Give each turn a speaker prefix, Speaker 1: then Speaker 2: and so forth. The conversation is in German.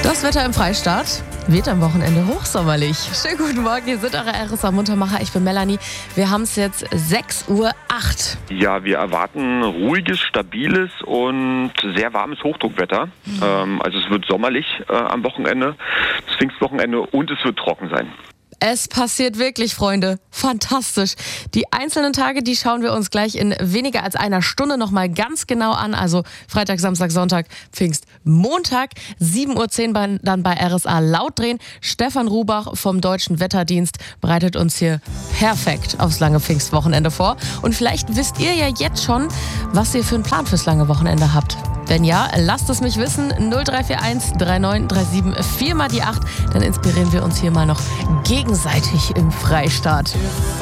Speaker 1: Das Wetter im Freistaat wird am Wochenende hochsommerlich. Schönen guten Morgen, hier sind eure RSA Muntermacher. Ich bin Melanie. Wir haben es jetzt 6:08 Uhr.
Speaker 2: Ja, wir erwarten ruhiges, stabiles und sehr warmes Hochdruckwetter. Also es wird sommerlich am Wochenende, das Pfingstwochenende, und es wird trocken sein.
Speaker 1: Es passiert wirklich, Freunde. Fantastisch. Die einzelnen Tage, die schauen wir uns gleich in weniger als einer Stunde nochmal ganz genau an. Also Freitag, Samstag, Sonntag, Pfingst, Montag, 7:10 Uhr dann bei RSA laut drehen. Stefan Rubach vom Deutschen Wetterdienst bereitet uns hier perfekt aufs lange Pfingstwochenende vor. Und vielleicht wisst ihr ja jetzt schon, was ihr für einen Plan fürs lange Wochenende habt. Wenn ja, lasst es mich wissen. 0341 3937 4 mal die 8. Dann inspirieren wir uns hier mal noch gegenseitig im Freistaat.